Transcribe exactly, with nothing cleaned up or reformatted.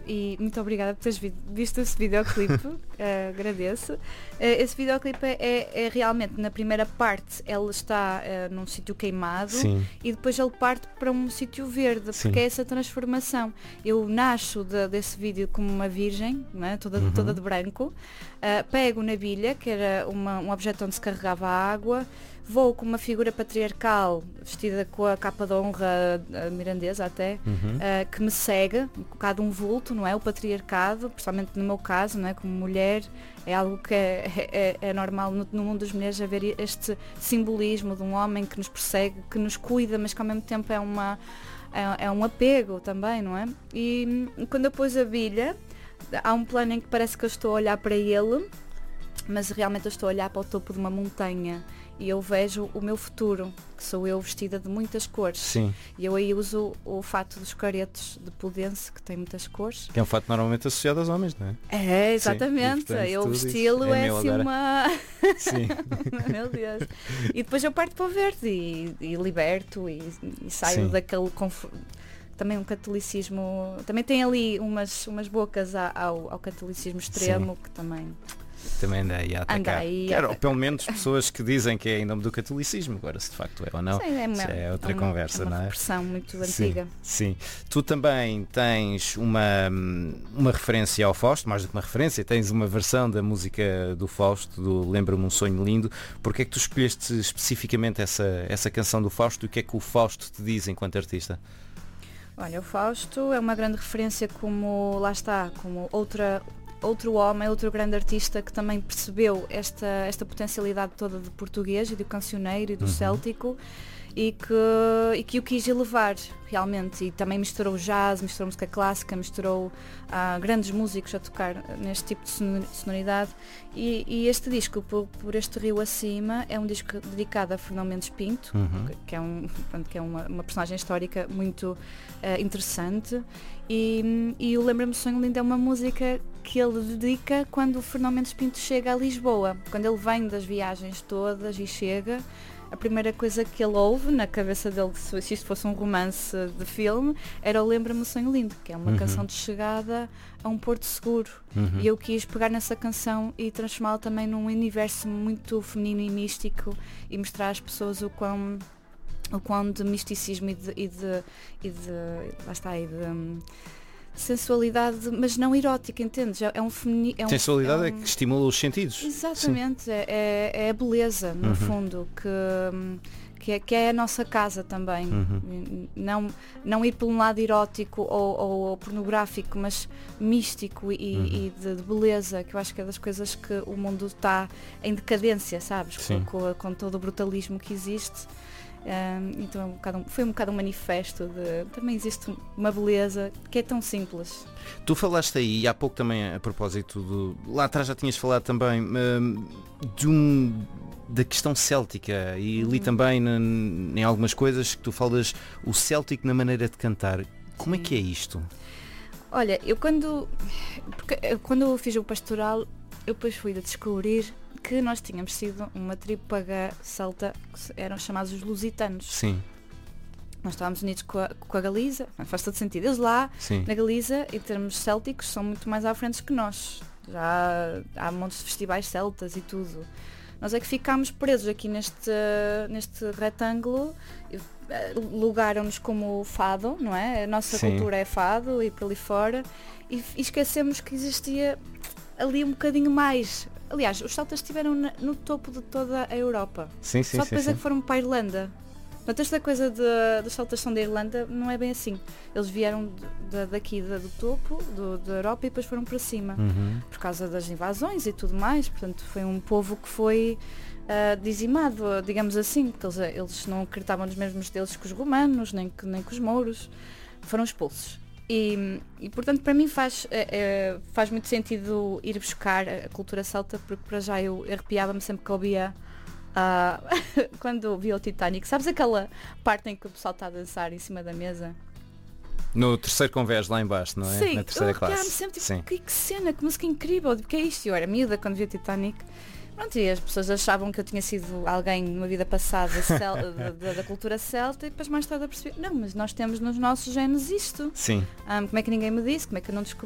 e muito obrigada por teres vi- visto esse videoclipe, uh, agradeço. Uh, esse videoclipe é, é, é realmente, na primeira parte, ele está uh, num sítio queimado. Sim. E depois ele parte para um sítio verde, Sim. porque é essa transformação. Eu nasço de, desse vídeo como uma virgem, não é? toda, Uhum. toda de branco, uh, pego na bilha, que era uma, um objeto onde se carregava a água, vou com uma figura patriarcal, vestida com a capa de honra uh, mirandesa até, Uhum. uh, que me segue, um bocado um vulto, não é? O patriarcado, principalmente no meu caso, não é? Como mulher, é algo que é, é, é normal no, no mundo das mulheres haver este simbolismo de um homem que nos persegue, que nos cuida, mas que ao mesmo tempo é, uma, é, é um apego também, não é? E quando eu pus a bilha, há um plano em que parece que eu estou a olhar para ele, mas realmente eu estou a olhar para o topo de uma montanha e eu vejo o meu futuro, que sou eu vestida de muitas cores. Sim. E eu aí uso o fato dos caretos de Pudense, que tem muitas cores. Que é um fato normalmente associado aos homens, não é? É, exatamente. Sim, e, portanto, eu tu vesti-lo dizes, é é meu assim agora. uma... Sim. Meu Deus. E depois eu parto para o verde e, e liberto e, e saio Sim. daquele conf... também um catolicismo, também tem ali umas, umas bocas a- ao, ao catolicismo extremo. Sim. Que também também anda aí a atacar. Anda aí Quero, a... ou pelo menos pessoas que dizem que é em nome do catolicismo, agora se de facto é ou não, Sim, é, uma, é outra é uma, conversa, é uma não é? repressão muito Sim, antiga. sim. Tu também tens uma, uma referência ao Fausto, mais do que uma referência, tens uma versão da música do Fausto, do Lembra-me um Sonho Lindo. Porque é que tu escolheste especificamente essa, essa canção do Fausto e o que é que o Fausto te diz enquanto artista? Olha, o Fausto é uma grande referência como, lá está, como outra... outro homem, outro grande artista que também percebeu esta, esta potencialidade toda do português e do cancioneiro e do uhum. céltico e que, e que o quis elevar realmente, e também misturou jazz, misturou música clássica, misturou uh, grandes músicos a tocar neste tipo de sonoridade e, e este disco, por, por este rio acima, é um disco dedicado a Fernão Mendes Pinto, uhum. que é, um, pronto, que é uma, uma personagem histórica muito uh, interessante e, e o Lembra-me um Sonho Lindo é uma música que ele dedica quando o Fernão Mendes Pinto chega a Lisboa, quando ele vem das viagens todas e chega. A primeira coisa que ele ouve na cabeça dele, se isto fosse um romance de filme, era o Lembra-me um Sonho Lindo, que é uma uhum. canção de chegada a um porto seguro. Uhum. E eu quis pegar nessa canção e transformá-la também num universo muito feminino e místico e mostrar às pessoas o quão, o quão de misticismo e de, e de, e de lá está, e de um, sensualidade, mas não erótica, entendes? É um femini, é um, sensualidade é, é um... que estimula os sentidos. Exatamente, é, é, é a beleza, no uhum. fundo, que, que, é, que é a nossa casa também. Uhum. Não, não ir por um lado erótico ou, ou, ou pornográfico, mas místico e, uhum. e de, de beleza, que eu acho que é das coisas que o mundo está em decadência, sabes? Com, com, com todo o brutalismo que existe. Um, então é um bocado, foi um bocado um manifesto de também existe uma beleza que é tão simples. Tu falaste aí há pouco também a propósito do, lá atrás já tinhas falado também um, de um, da questão céltica e li uhum. também em, em algumas coisas que tu falas o céltico na maneira de cantar. Como Sim. é que é isto? Olha, eu quando porque, quando eu fiz o pastoral eu depois fui a descobrir que nós tínhamos sido uma tribo pagã celta, que eram chamados os lusitanos. Sim. Nós estávamos unidos com a, com a Galiza, faz todo sentido. Eles lá, Sim. na Galiza, em termos célticos, são muito mais à frente que nós. Já há montes de festivais celtas e tudo. Nós é que ficámos presos aqui neste, neste retângulo, lugaram-nos como fado, não é? A nossa Sim. cultura é fado e por ali fora, e, e esquecemos que existia ali um bocadinho mais. Aliás, os celtas estiveram na, no topo de toda a Europa. Sim, sim, Só depois sim, é sim. que foram para a Irlanda. Portanto, esta coisa de, dos celtas são da Irlanda não é bem assim. Eles vieram de, de, daqui de, do topo do, da Europa e depois foram para cima. Uhum. Por causa das invasões e tudo mais. Portanto, foi um povo que foi uh, dizimado, digamos assim. Porque eles, eles não acreditavam nos mesmos deuses que os romanos, nem que, nem que os mouros. Foram expulsos. E, e portanto para mim faz, é, é, faz muito sentido ir buscar a cultura celta, porque para já eu arrepiava-me sempre que ouvia uh, quando via o Titanic. Sabes aquela parte em que o pessoal está a dançar em cima da mesa? No terceiro convés lá em baixo, não é? Sim, na terceira eu classe. sempre Sim. tipo, que, que cena, que música incrível, o que é isto? Eu era miúda quando via o Titanic. Pronto, e as pessoas achavam que eu tinha sido alguém numa vida passada cel- da, da, da cultura celta e depois mais tarde a perceber, não, mas nós temos nos nossos genes isto. Sim. Um, como é que ninguém me disse, como é que eu não descobri